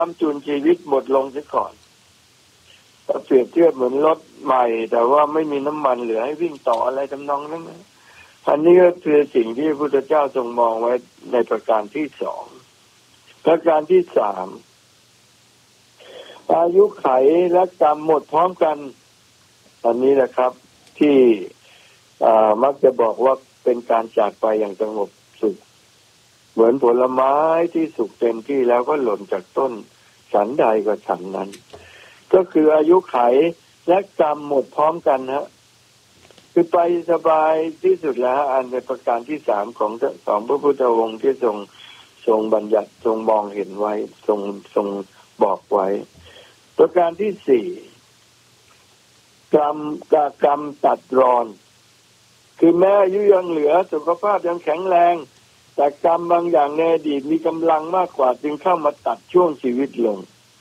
น้ำจูนชีวิตหมดลงเสียก่อนเปรียบเทียบเหมือนรถใหม่แต่ว่าไม่มีน้ำมันเหลือให้วิ่งต่ออะไรทำนองนั้นนะอันนี้ก็คือสิ่งที่พระพุทธเจ้าทรงมองไว้ในประการที่สองประการที่สามอายุไขและกรรมหมดพร้อมกันอันนี้แหละครับที่มักจะบอกว่าเป็นการจากไปอย่างสงบสุขเหมือนผลไม้ที่สุกเต็มที่แล้วก็หล่นจากต้นฉันใดก็ฉันนั้นก็คืออายุไขและกรรมหมดพร้อมกันฮะคือไปสบายที่สุดแล้วอันในประการที่สามของพระพุทธองค์ที่ทรงบัญญัติทรงมองเห็นไว้ทรงบอกไว้ประการที่สี่กรรมตัดรอนคือแม้อายุยังเหลือสุขภาพยังแข็งแรงแต่กรรมบางอย่างในอดีตมีกำลังมากกว่าจึงเข้ามาตัดช่วงชีวิตลง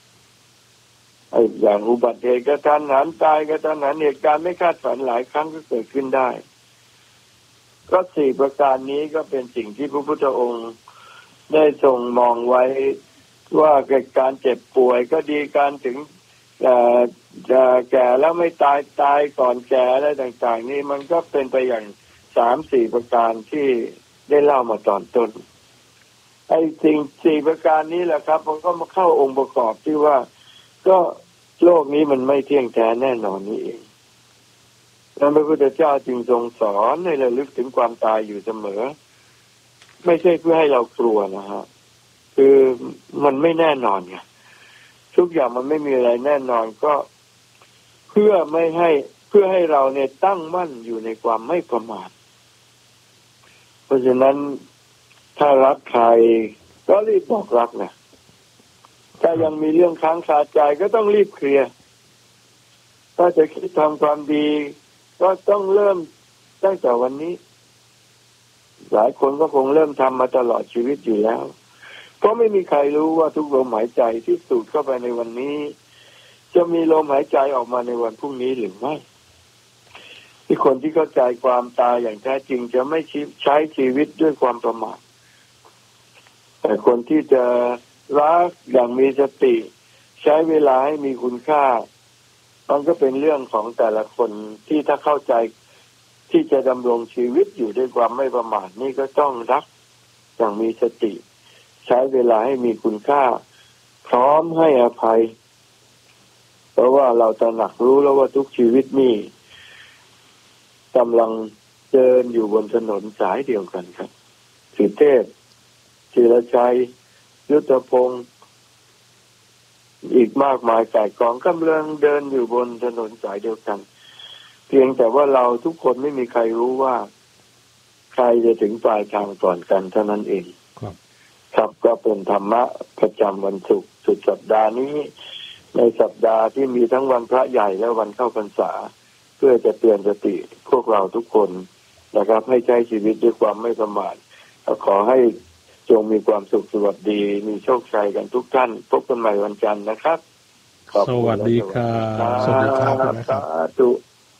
อย่างอุบัติเหตุกระทันหันตายกระทันหันเหตุการณ์ไม่คาดฝันหลายครั้งก็เกิดขึ้นได้ก็สี่ประการนี้ก็เป็นสิ่งที่พระพุทธองค์ได้ทรงมองไว้ว่าการเจ็บป่วยก็ดีการถึงจะแก่แล้วไม่ตายก่อนแก่อะไรต่างๆนี่มันก็เป็นไปอย่างสามสี่ประการที่ได้เล่ามาตอนต้นไอ้สิ่งสี่ประการนี้แหละครับมันก็มาเข้าองค์ประกอบที่ว่าก็โลกนี้มันไม่เที่ยงแท้แน่นอนนี่เองพระพุทธเจ้าจึงทรงสอนให้ระลึกถึงความตายอยู่เสมอไม่ใช่เพื่อให้เรากลัวนะฮะคือมันไม่แน่นอนไงทุกอย่างมันไม่มีอะไรแน่นอนก็เพื่อให้เราเนี่ยตั้งมั่นอยู่ในความไม่ประมาทเพราะฉะนั้นถ้ารักใครก็รีบบอกรักนะถ้ายังมีเรื่องค้างคาใจก็ต้องรีบเคลียร์ถ้าจะคิดทำความดีก็ต้องเริ่มตั้งแต่วันนี้หลายคนก็คงเริ่มทำมาตลอดชีวิตอยู่แล้วเพราะไม่มีใครรู้ว่าทุกลมหายใจที่สูดเข้าไปในวันนี้จะมีลมหายใจออกมาในวันพรุ่งนี้หรือไม่ที่คนที่เข้าใจความตายอย่างแท้จริงจะไม่ใช้ชีวิตด้วยความประมาทแต่คนที่จะรักอย่างมีสติใช้เวลาให้มีคุณค่ามันก็เป็นเรื่องของแต่ละคนที่ถ้าเข้าใจที่จะดำรงชีวิตอยู่ด้วยความไม่ประมาทนี่ก็ต้องรักอย่างมีสติใช้เวลาให้มีคุณค่าพร้อมให้อภัยเพราะว่าเราตระหนักรู้แล้วว่าทุกชีวิตนี่กำลังเดินอยู่บนถนนสายเดียวกันครับสุเทพธีรชัยยุทธพงศ์อีกมากมายก่ายกองกำลังเดินอยู่บนถนนสายเดียวกันเพียงแต่ว่าเราทุกคนไม่มีใครรู้ว่าใครจะถึงปลายทางก่อนกันเท่านั้นเองครับก็เป็นธรรมะประจำวันศุกร์สุดสัปดาห์นี้ในสัปดาห์ที่มีทั้งวันพระใหญ่และวันเข้าพรรษาเพื่อจะเตือนสติพวกเราทุกคนนะครับให้ใช้ชีวิตด้วยความไม่ประมาทขอให้จงมีความสุขสวัสดีมีโชคชัยกันทุกท่านพบกันใหม่วันจันทร์นะครับสวัสดีครับสวัสดีครับสาธุ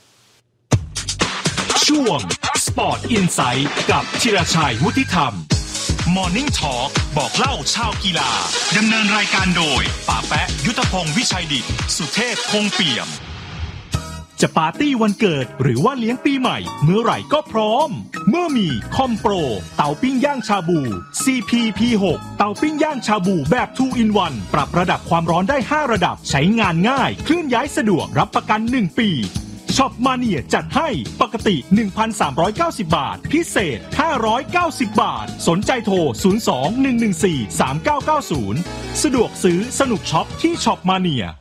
ช่วง Sport Insight กับธีรชัยวุฒิธรรม Morning Talk บอกเล่าชาวกีฬาดำเนินรายการโดยป๋าแปะยุทธพงศ์วิชัยดิษฐ์สุเทพคงเปี่ยมจะปาร์ตี้วันเกิดหรือว่าเลี้ยงปีใหม่เมื่อไหร่ก็พร้อมเมื่อมีคอมโปรเตาปิ้งย่างชาบู CP-P6 เตาปิ้งย่างชาบูแบบ 2 in 1 ปรับระดับความร้อนได้5ระดับใช้งานง่ายเคลื่อนย้ายสะดวกรับประกัน1ปีช็อปมาเนียจัดให้ปกติ 1,390 บาทพิเศษ590 บาทสนใจโทร 02-114-3990 สะดวกซื้อสนุกช็อปที่ช็อปมาเนีย